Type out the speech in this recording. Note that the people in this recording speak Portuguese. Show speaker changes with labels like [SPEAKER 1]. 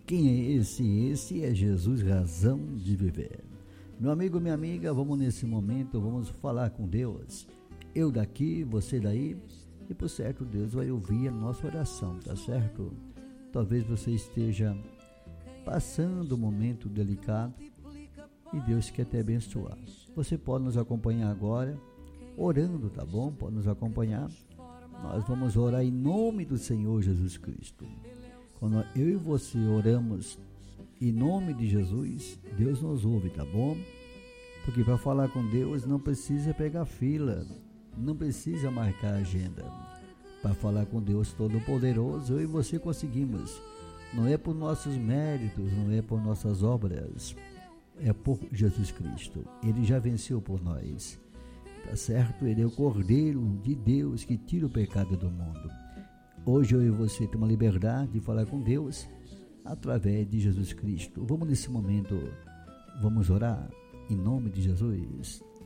[SPEAKER 1] Quem é esse? Esse é Jesus, razão de viver. Meu amigo, minha amiga, vamos nesse momento, vamos falar com Deus. Eu daqui, você daí, e por certo Deus vai ouvir a nossa oração, tá certo? Talvez você esteja passando um momento delicado e Deus quer te abençoar. Você pode nos acompanhar agora, orando, tá bom? Pode nos acompanhar. Nós vamos orar em nome do Senhor Jesus Cristo. Quando eu e você oramos em nome de Jesus, Deus nos ouve, tá bom? Porque para falar com Deus não precisa pegar fila, não precisa marcar agenda. Para falar com Deus Todo-Poderoso, eu e você conseguimos. Não é por nossos méritos, não é por nossas obras, é por Jesus Cristo. Ele já venceu por nós, tá certo? Ele é o Cordeiro de Deus que tira o pecado do mundo. Hoje eu e você temos a liberdade de falar com Deus através de Jesus Cristo. Vamos nesse momento, vamos orar em nome de Jesus.